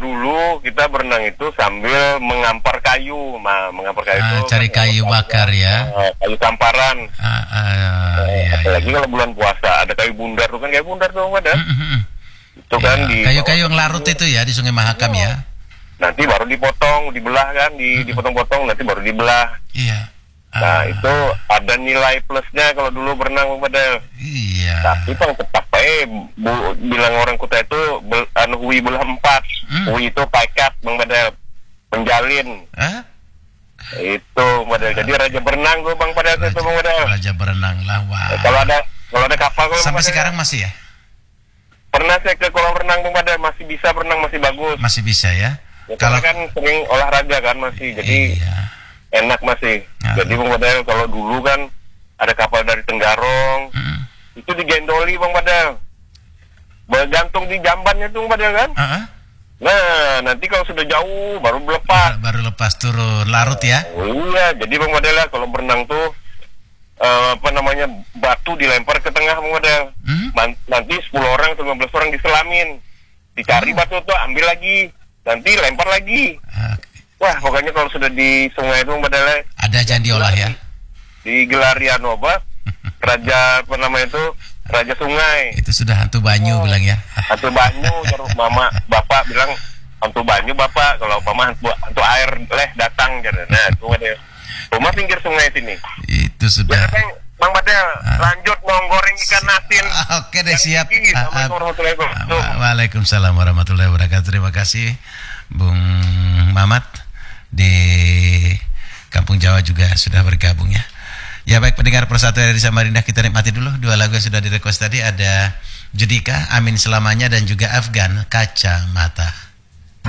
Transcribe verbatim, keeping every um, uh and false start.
dulu kita berenang itu sambil mengampar kayu, nah, mengampar kayu ah, itu cari kan, kayu bakar ya. uh, kayu samparan. Ah, ah, uh, iya, apalagi iya. kalau bulan puasa ada kayu bundar tuh kan, kayu bundar tuh ada. Itu kan Ya, di kayu-kayu yang larut itu ya di Sungai Mahakam ya. Nanti baru dipotong, dibelah kan, di, dipotong-potong, nanti baru dibelah. Iya. Nah Ah, itu ada nilai plusnya kalau dulu berenang Bang Badal. iya. Tapi Bang tetap eh bu, bilang orang Kuta itu bel, anu hui belah empat, Hmm. hui itu paikat Bang Badal, penjalin. Hah? Itu Bang Badal. Jadi raja berenang tuh Bang Badal itu Bang Badal. Raja berenang lah, wah. Eh, kalau ada kalau ada kapal kalau Sampai Bang Badal, sekarang masih ya? pernah saya ke kolam renang Bang Badal, masih bisa berenang, masih bagus. Masih bisa ya? Ya, Kalau karena kan sering olahraga kan masih, jadi iya. enak masih. Ah. Jadi Bang Badal kalau dulu kan ada kapal dari Tenggarong, Mm. itu digendoli Bang Badal, bergantung di jambannya tuh Bang Badal kan. Ah, ah. Nah nanti kalau sudah jauh baru berlepas. Baru lepas turun larut ya? Oh, iya, jadi Bang Badal lah, kalau berenang tuh eh, apa namanya, batu dilempar ke tengah Bang Badal. Hmm? Man- nanti sepuluh orang atau lima belas orang diselamin, dicari Oh. batu tuh, ambil lagi, nanti lempar lagi. Ah, Wah pokoknya kalau sudah di sungai itu Bang Badal, ada jangan diolah ya? di Gelarian apa, raja apa namanya itu, raja sungai, Itu sudah hantu banyu bilang ya. hantu banyu. Kalau mama bapak bilang hantu banyu bapak, kalau mama hantu, hantu air leh datang jadi. Nah itu ada rumah pinggir sungai sini. Itu Ya sudah. Bang, Bang Badal, lanjut mau goreng ikan asin. Ah, Oke deh, Yang siap. tinggi. Ah, ah. Assalamualaikum warahmatullahi wabarakatuh. Wa- Waalaikumsalam warahmatullahi wabarakatuh. Terima kasih Bung Mamat di Kampung Jawa juga sudah bergabung ya. Ya baik pendengar Persatuan dari Samarinda, kita nikmati dulu dua lagu yang sudah di request tadi. Ada Judika, Amin Selamanya, dan juga Afgan, Kacamata.